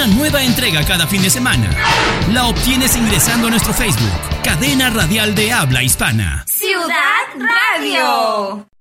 una nueva entrega cada fin de semana. La obtienes ingresando a nuestro Facebook, Cadena Radial de Habla Hispana. Ciudad Radio.